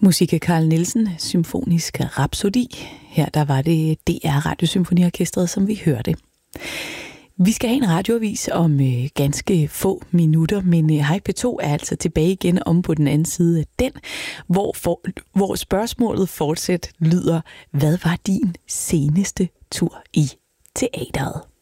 Musik af Carl Nielsen, Symfonisk Rhapsodi. Her der var det DR Radiosymfoniorkestret, som vi hørte. Vi skal have en radioavis om ganske få minutter, men Hej P2 er altså tilbage igen om på den anden side af den, hvor spørgsmålet fortsat lyder: hvad var din seneste tur i teateret?